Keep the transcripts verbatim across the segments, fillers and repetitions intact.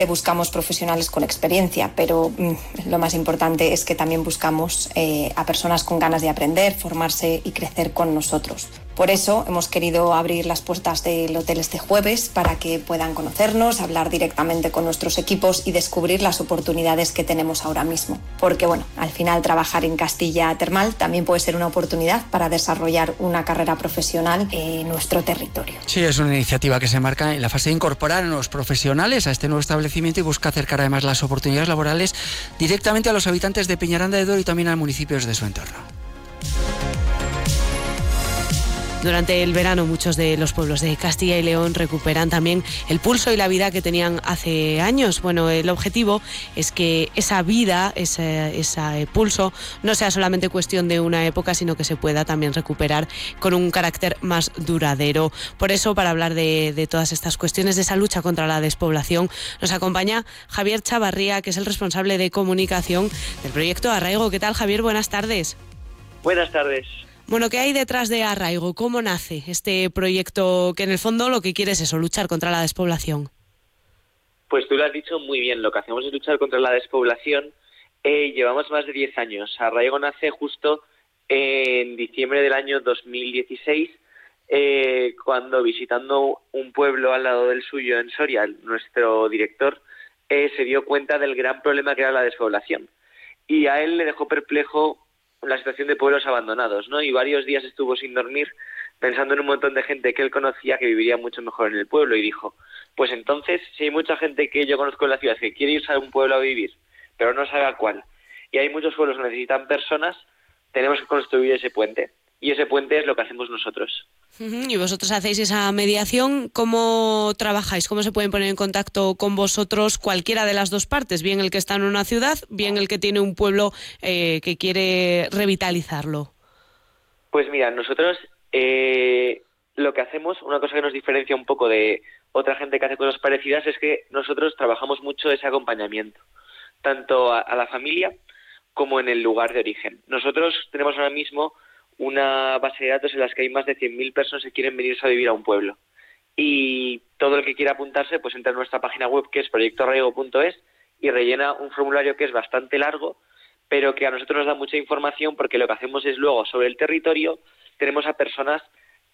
Buscamos profesionales con experiencia, pero mm, lo más importante es que también buscamos eh, a personas con ganas de aprender, formarse y crecer con nosotros. Por eso hemos querido abrir las puertas del hotel este jueves para que puedan conocernos, hablar directamente con nuestros equipos y descubrir las oportunidades que tenemos ahora mismo. Porque bueno, al final trabajar en Castilla Termal también puede ser una oportunidad para desarrollar una carrera profesional en nuestro territorio. Sí, es una iniciativa que se marca en la fase de incorporar a los profesionales a este nuevo establecimiento y busca acercar además las oportunidades laborales directamente a los habitantes de Peñaranda de Duero y también a municipios de su entorno. Durante el verano muchos de los pueblos de Castilla y León recuperan también el pulso y la vida que tenían hace años. Bueno, el objetivo es que esa vida, ese, ese pulso, no sea solamente cuestión de una época, sino que se pueda también recuperar con un carácter más duradero. Por eso, para hablar de, de todas estas cuestiones, de esa lucha contra la despoblación, nos acompaña Javier Chavarría, que es el responsable de comunicación del proyecto Arraigo. ¿Qué tal, Javier? Buenas tardes. Buenas tardes. Bueno, ¿qué hay detrás de Arraigo? ¿Cómo nace este proyecto que en el fondo lo que quiere es eso, luchar contra la despoblación? Pues tú lo has dicho muy bien, lo que hacemos es luchar contra la despoblación. Eh, llevamos más de diez años. Arraigo nace justo en diciembre del año dos mil dieciséis, eh, cuando visitando un pueblo al lado del suyo en Soria, nuestro director eh, se dio cuenta del gran problema que era la despoblación. Y a él le dejó perplejo la situación de pueblos abandonados, ¿no? Y varios días estuvo sin dormir pensando en un montón de gente que él conocía que viviría mucho mejor en el pueblo y dijo, pues entonces, si hay mucha gente que yo conozco en la ciudad que quiere irse a un pueblo a vivir, pero no sabe a cuál, y hay muchos pueblos que necesitan personas, tenemos que construir ese puente. Y ese puente es lo que hacemos nosotros. Uh-huh. Y vosotros hacéis esa mediación. ¿Cómo trabajáis? ¿Cómo se pueden poner en contacto con vosotros cualquiera de las dos partes? Bien el que está en una ciudad, bien el que tiene un pueblo eh, que quiere revitalizarlo. Pues mira, nosotros eh, lo que hacemos, una cosa que nos diferencia un poco de otra gente que hace cosas parecidas, es que nosotros trabajamos mucho ese acompañamiento, tanto a, a la familia como en el lugar de origen. Nosotros tenemos ahora mismo una base de datos en las que hay más de cien mil personas que quieren venirse a vivir a un pueblo. Y todo el que quiera apuntarse, pues entra en nuestra página web, que es proyecto arraigo punto es, y rellena un formulario que es bastante largo, pero que a nosotros nos da mucha información, porque lo que hacemos es luego, sobre el territorio, tenemos a personas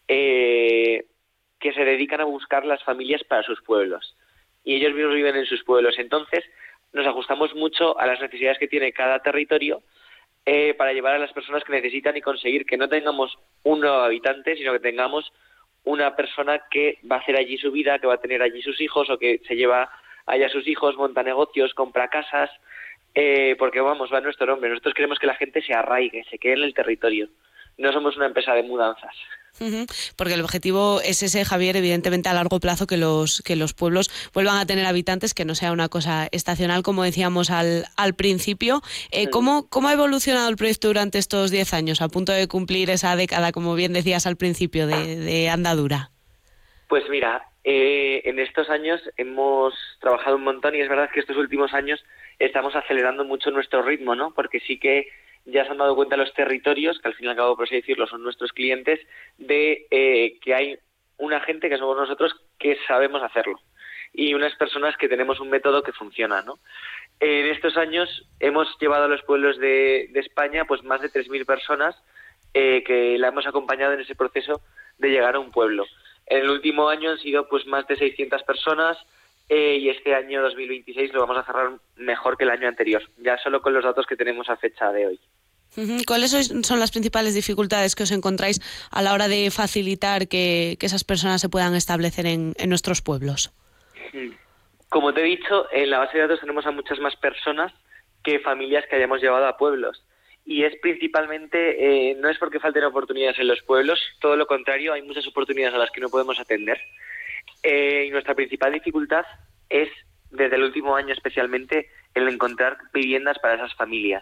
eh, que se dedican a buscar las familias para sus pueblos. Y ellos mismos viven en sus pueblos. Entonces, nos ajustamos mucho a las necesidades que tiene cada territorio, Eh, para llevar a las personas que necesitan y conseguir que no tengamos un nuevo habitante, sino que tengamos una persona que va a hacer allí su vida, que va a tener allí sus hijos, o que se lleva allá sus hijos, monta negocios, compra casas, eh, porque vamos, va nuestro nombre. Nosotros queremos que la gente se arraigue, se quede en el territorio. No somos una empresa de mudanzas. Uh-huh. Porque el objetivo es ese, Javier, evidentemente a largo plazo, que los que los pueblos vuelvan a tener habitantes, que no sea una cosa estacional, como decíamos al, al principio. Eh, ¿cómo, ¿Cómo ha evolucionado el proyecto durante estos diez años, a punto de cumplir esa década, como bien decías al principio, de, de andadura? Pues mira, eh, en estos años hemos trabajado un montón, y es verdad que estos últimos años estamos acelerando mucho nuestro ritmo, ¿no? Porque sí que ya se han dado cuenta los territorios, que al fin y al cabo, por así decirlo, son nuestros clientes, de eh, que hay una gente, que somos nosotros, que sabemos hacerlo. Y unas personas que tenemos un método que funciona, ¿no? En estos años hemos llevado a los pueblos de, de España pues más de tres mil personas eh, que la hemos acompañado en ese proceso de llegar a un pueblo. En el último año han sido pues más de seiscientas personas, eh, y este año dos mil veintiséis lo vamos a cerrar mejor que el año anterior, ya solo con los datos que tenemos a fecha de hoy. ¿Cuáles son las principales dificultades que os encontráis a la hora de facilitar que, que esas personas se puedan establecer en, en nuestros pueblos? Como te he dicho, en la base de datos tenemos a muchas más personas que familias que hayamos llevado a pueblos. Y es principalmente, eh, no es porque falten oportunidades en los pueblos, todo lo contrario, hay muchas oportunidades a las que no podemos atender. Eh, y nuestra principal dificultad es, desde el último año especialmente, el encontrar viviendas para esas familias.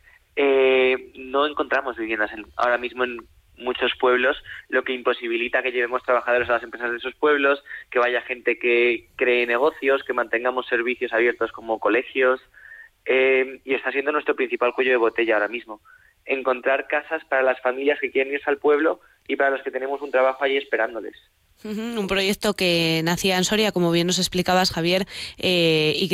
Eh, no encontramos viviendas en, ahora mismo en muchos pueblos, lo que imposibilita que llevemos trabajadores a las empresas de esos pueblos, que vaya gente que cree negocios, que mantengamos servicios abiertos como colegios, eh, y está siendo nuestro principal cuello de botella ahora mismo. Encontrar casas para las familias que quieren irse al pueblo y para los que tenemos un trabajo allí esperándoles. Uh-huh. Un proyecto que nacía en Soria, como bien nos explicabas, Javier, eh, y que